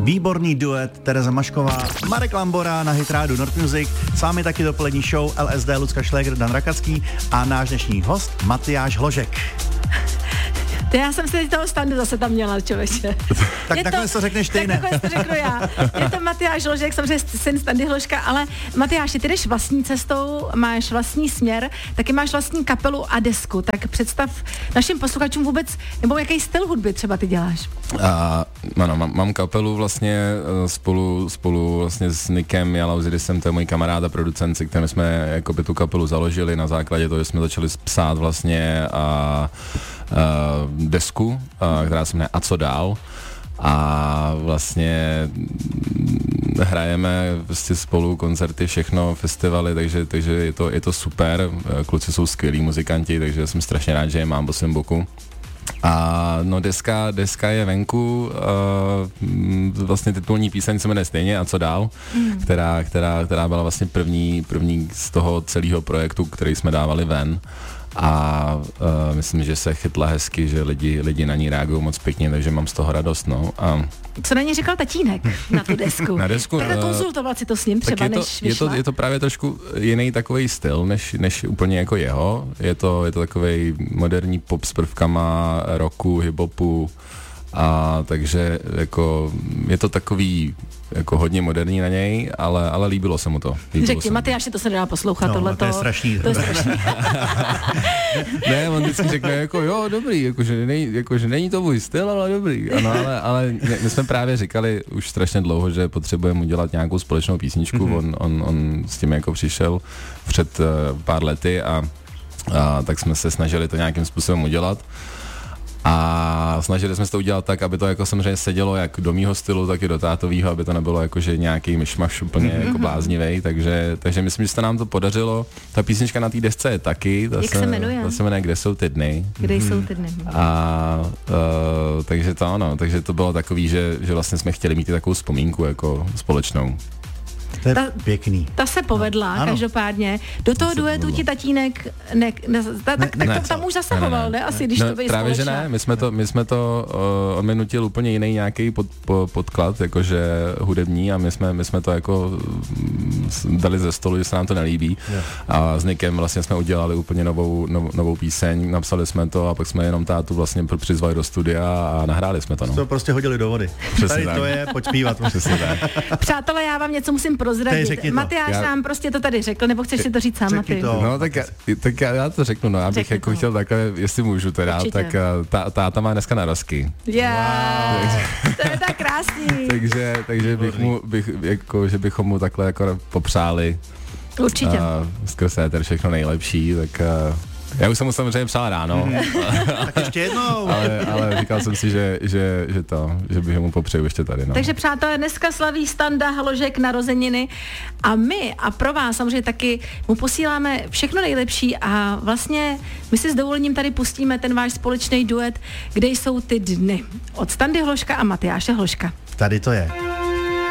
výborný duet Tereza Mašková, Marek Lambora na hitrádu Nord Music, s vámi taky dopolední show LSD, Lucka Šlégr, Dan Rakacký a náš dnešní host Matyáš Hložek. To já jsem si toho standu zase tam měla, člověče. Tak nakonec to řekneš ty, ne? Takhle to řeknu já. Je to Matyáš Hložek, samozřejmě syn Standy Hložka, ale Matyáši, ty jdeš vlastní cestou, máš vlastní směr, taky máš vlastní kapelu a desku, tak představ našim posluchačům vůbec, nebo jaký styl hudby třeba ty děláš? Ano, mám kapelu vlastně spolu vlastně s Nikem Jalauzidisem, to je můj kamarád a producent, se kterým jsme jakoby tu kapelu založili na základě toho, že jsme začali psát vlastně desku, která se jmenuje A co dál, a vlastně hrajeme prostě spolu koncerty, všechno, festivaly, takže je to super, kluci jsou skvělí muzikanti, takže jsem strašně rád, že je mám po svém boku. A no deska je venku, vlastně titulní píseň se jmenuje stejně A co dál, která byla vlastně první z toho celého projektu, který jsme dávali ven. A myslím, že se chytla hezky, že lidi na ní reagují moc pěkně, takže mám z toho radost, no. Co na ní říkal tatínek na tu desku? Na desku? Tak konzultoval si to s ním třeba, než vyšla? Je to právě trošku jiný takovej styl, než úplně jako jeho. Je to takovej moderní pop s prvkama rocku, hip-hopu, a takže jako je to takový jako hodně moderní na něj, ale líbilo se mu to. Řekni, Matyáši, to se nedá poslouchat, tohleto. To je strašný. To je strašný. Ne, on vždycky řekne jako jo, dobrý, jakože není to můj styl, ale dobrý. Ano, ale my jsme právě říkali už strašně dlouho, že potřebujeme udělat nějakou společnou písničku. On s tím jako přišel před pár lety a tak jsme se snažili to nějakým způsobem udělat. A snažili jsme se to udělat tak, aby to jako samozřejmě sedělo jak do mýho stylu, tak i do tátovýho, aby to nebylo jakože nějaký myšmaš úplně jako bláznivej, takže myslím, že se nám to podařilo. Ta písnička na té desce je taky. Jak se jmenuje? Ta se jmenuje Kde jsou ty dny. Kde jsou ty dny. Takže to bylo takový, že vlastně jsme chtěli mít i takovou vzpomínku jako společnou. To je pěkný. Ta se povedla, každopádně. Do toho duetu ti tatínek tam už zasahoval, ne? Asi, když to bylo právě, společná. že ne, my jsme to, on mi nutil úplně jiný nějaký podklad, jakože hudební, a my jsme to jako dali ze stolu, že se nám to nelíbí. A s Nikem vlastně jsme udělali úplně novou píseň, napsali jsme to a pak jsme jenom tátu vlastně přizvali do studia a nahráli jsme to. No. To prostě hodili do vody. Přesně tady tak. to je, pojď zpívat. Přátelé, já vám něco musím prozradit. Matyáš nám prostě to tady řekl, nebo chceš si to říct sám, Maty? No tak já to řeknu, no já bych jako chtěl takhle, jestli můžu teda, tak táta má dneska narazky. To je tak krásný. takže bychom mu takhle jako popřáli. Určitě. Skrz éter všechno nejlepší, tak já už jsem mu samozřejmě přál ráno. Tak ještě jednou. ale říkal jsem si, že bych mu popřeju ještě tady. No. Takže přátelé, dneska slaví Standa Hložek narozeniny a my a pro vás samozřejmě taky mu posíláme všechno nejlepší a vlastně my si s dovolením tady pustíme ten váš společný duet, Kde jsou ty dny. Od Standy Hložka a Matyáše Hložka. Tady to je.